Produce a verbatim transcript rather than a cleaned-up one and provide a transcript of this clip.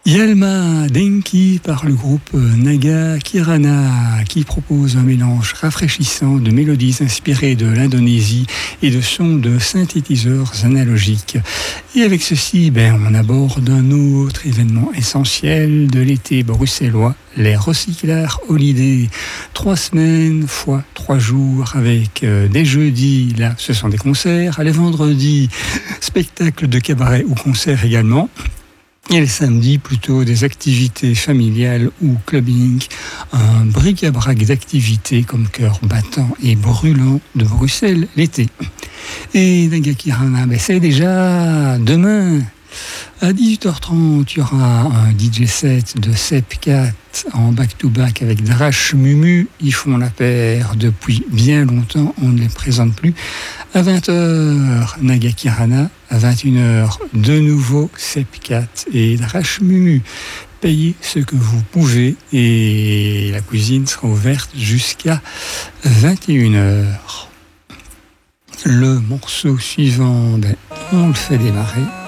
Yalma Denki par le groupe Naga Kirana qui propose un mélange rafraîchissant de mélodies inspirées de l'Indonésie et de sons de synthétiseurs analogiques. Et avec ceci, ben, on aborde un autre événement essentiel de l'été bruxellois, les Recyclers Holiday. Trois semaines fois trois jours avec euh, des jeudis, là ce sont des concerts, les vendredis, spectacles de cabaret ou concerts également. Et les samedis, plutôt des activités familiales ou clubbing, un bric-à-brac d'activités comme cœur battant et brûlant de Bruxelles l'été. Et Naga Kirana, ben c'est déjà demain. À dix-huit heures trente, il y aura un D J set de Sepcat en back-to-back avec Drash Mumu. Ils font la paire depuis bien longtemps, on ne les présente plus. À vingt heures, Naga Kirana. À vingt et une heures, de nouveau Sepcat et Drash Mumu. Payez ce que vous pouvez et la cuisine sera ouverte jusqu'à vingt et une heures. Le morceau suivant, ben, on le fait démarrer.